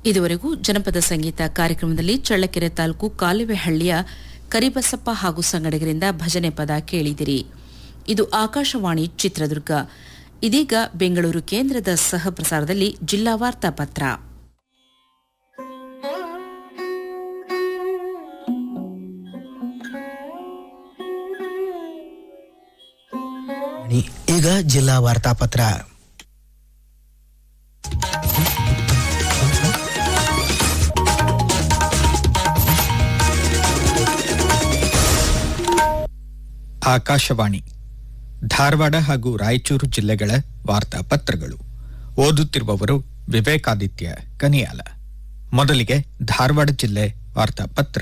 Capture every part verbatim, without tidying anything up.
ಇದುವರೆಗೂ ಜನಪದ ಸಂಗೀತ ಕಾರ್ಯಕ್ರಮದಲ್ಲಿ ಚಳ್ಳಕೆರೆ ತಾಲೂಕು ಕಾಲುವೆಹಳ್ಳಿಯ ಕರಿಬಸಪ್ಪ ಹಾಗೂ ಸಂಗಡಿಗರಿಂದ ಭಜನೆ ಪದ ಕೇಳಿದಿರಿ. ಇದು ಆಕಾಶವಾಣಿ ಚಿತ್ರದುರ್ಗ. ಇದೀಗ ಬೆಂಗಳೂರು ಕೇಂದ್ರದ ಸಹ ಪ್ರಸಾರದಲ್ಲಿ ಜಿಲ್ಲಾ ವಾರ್ತಾಪತ್ರ. ಈಗ ಜಿಲ್ಲಾ ವಾರ್ತಾಪತ್ರ. ಆಕಾಶವಾಣಿ ಧಾರವಾಡ ಹಾಗೂ ರಾಯಚೂರು ಜಿಲ್ಲೆಗಳ ವಾರ್ತಾಪತ್ರಗಳು. ಓದುತ್ತಿರುವವರು ವಿವೇಕಾದಿತ್ಯ ಕನಿಯಾಲ. ಮೊದಲಿಗೆ ಧಾರವಾಡ ಜಿಲ್ಲೆ ವಾರ್ತಾಪತ್ರ.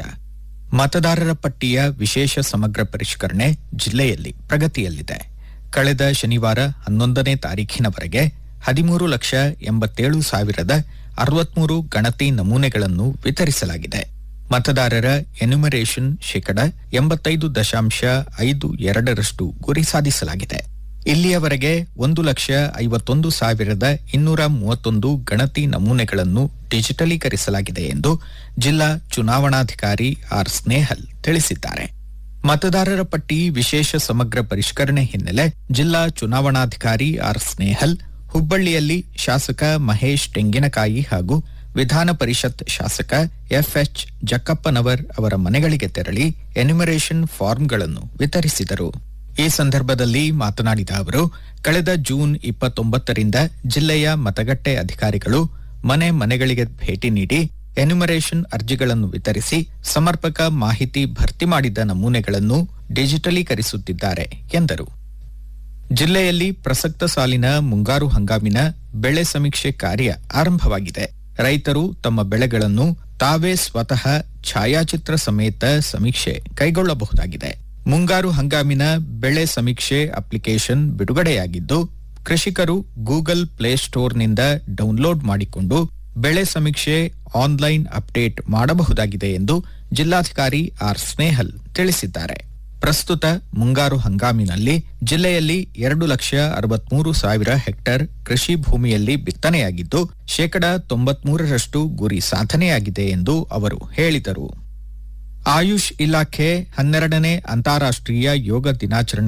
ಮತದಾರರ ಪಟ್ಟಿಯ ವಿಶೇಷ ಸಮಗ್ರ ಪರಿಷ್ಕರಣೆ ಜಿಲ್ಲೆಯಲ್ಲಿ ಪ್ರಗತಿಯಲ್ಲಿದೆ. ಕಳೆದ ಶನಿವಾರ ಹನ್ನೊಂದನೇ ತಾರೀಖಿನವರೆಗೆ ಹದಿಮೂರು ಲಕ್ಷ ಎಂಬತ್ತೇಳು ಸಾವಿರದ ಅರವತ್ಮೂರು ಗಣತಿ ನಮೂನೆಗಳನ್ನು ವಿತರಿಸಲಾಗಿದೆ. ಮತದಾರರ ಎನ್ಯುಮರೇಷನ್ ಶೇಕಡ ಎಂಬತ್ತೈದು ದಶಾಂಶ ಐದು ಎರಡರಷ್ಟು ಗುರಿ ಸಾಧಿಸಲಾಗಿದೆ. ಇಲ್ಲಿಯವರೆಗೆ ಒಂದು ಲಕ್ಷ ಐವತ್ತೊಂದು ಸಾವಿರದ ಇನ್ನೂರ ಮೂವತ್ತೊಂದು ಗಣತಿ ನಮೂನೆಗಳನ್ನು ಡಿಜಿಟಲೀಕರಿಸಲಾಗಿದೆ ಎಂದು ಜಿಲ್ಲಾ ಚುನಾವಣಾಧಿಕಾರಿ ಆರ್ ಸ್ನೇಹಲ್ ತಿಳಿಸಿದ್ದಾರೆ. ಮತದಾರರ ಪಟ್ಟಿ ವಿಶೇಷ ಸಮಗ್ರ ಪರಿಷ್ಕರಣೆ ಹಿನ್ನೆಲೆ ಜಿಲ್ಲಾ ಚುನಾವಣಾಧಿಕಾರಿ ಆರ್ ಸ್ನೇಹಲ್ ಹುಬ್ಬಳ್ಳಿಯಲ್ಲಿ ಶಾಸಕ ಮಹೇಶ್ ತೆಂಗಿನಕಾಯಿ ಹಾಗೂ ವಿಧಾನ ಪರಿಷತ್ ಶಾಸಕ ಎಫ್ಎಚ್ ಜಕ್ಕಪ್ಪನವರ್ ಅವರ ಮನೆಗಳಿಗೆ ತೆರಳಿ ಎನ್ಯುಮರೇಷನ್ ಫಾರ್ಮ್ಗಳನ್ನು ವಿತರಿಸಿದರು. ಈ ಸಂದರ್ಭದಲ್ಲಿ ಮಾತನಾಡಿದ ಅವರು, ಕಳೆದ ಜೂನ್ ಇಪ್ಪತ್ತೊಂಬತ್ತರಿಂದ ಜಿಲ್ಲೆಯ ಮತಗಟ್ಟೆ ಅಧಿಕಾರಿಗಳು ಮನೆ ಮನೆಗಳಿಗೆ ಭೇಟಿ ನೀಡಿ ಎನ್ಯುಮರೇಷನ್ ಅರ್ಜಿಗಳನ್ನು ವಿತರಿಸಿ ಸಮರ್ಪಕ ಮಾಹಿತಿ ಭರ್ತಿ ಮಾಡಿದ ನಮೂನೆಗಳನ್ನು ಡಿಜಿಟಲೀಕರಿಸುತ್ತಿದ್ದಾರೆ ಎಂದರು. ಜಿಲ್ಲೆಯಲ್ಲಿ ಪ್ರಸಕ್ತ ಸಾಲಿನ ಮುಂಗಾರು ಹಂಗಾಮಿನ ಬೆಳೆ ಸಮೀಕ್ಷೆ ಕಾರ್ಯ ಆರಂಭವಾಗಿದೆ. ರೈತರು ತಮ್ಮ ಬೆಳೆಗಳನ್ನು ತಾವೇ ಸ್ವತಃ ಛಾಯಾಚಿತ್ರ ಸಮೇತ ಸಮೀಕ್ಷೆ ಕೈಗೊಳ್ಳಬಹುದಾಗಿದೆ. ಮುಂಗಾರು ಹಂಗಾಮಿನ ಬೆಳೆ ಸಮೀಕ್ಷೆ ಅಪ್ಲಿಕೇಶನ್ ಬಿಡುಗಡೆಯಾಗಿದ್ದು, ಕೃಷಿಕರು ಗೂಗಲ್ ಪ್ಲೇಸ್ಟೋರ್ನಿಂದ ಡೌನ್ಲೋಡ್ ಮಾಡಿಕೊಂಡು ಬೆಳೆ ಸಮೀಕ್ಷೆ ಆನ್ಲೈನ್ ಅಪ್ಡೇಟ್ ಮಾಡಬಹುದಾಗಿದೆ ಎಂದು ಜಿಲ್ಲಾಧಿಕಾರಿ ಆರ್ ಸ್ನೇಹಲ್ ತಿಳಿಸಿದ್ದಾರೆ. ಪ್ರಸ್ತುತ ಮುಂಗಾರು ಹಂಗಾಮಿನಲ್ಲಿ ಜಿಲ್ಲೆಯಲ್ಲಿ ಎರಡು ಲಕ್ಷ ಅರವತ್ಮೂರು ಸಾವಿರ ಹೆಕ್ಟೇರ್ ಕೃಷಿ ಭೂಮಿಯಲ್ಲಿ ಬಿತ್ತನೆಯಾಗಿದ್ದು, ಶೇಕಡ ತೊಂಬತ್ಮೂರರಷ್ಟು ಗುರಿ ಸಾಧನೆಯಾಗಿದೆ ಎಂದು ಅವರು ಹೇಳಿದರು. ಆಯುಷ್ ಇಲಾಖೆ ಹನ್ನೆರಡನೇ ಅಂತಾರಾಷ್ಟ್ರೀಯ ಯೋಗ ದಿನಾಚರಣೆ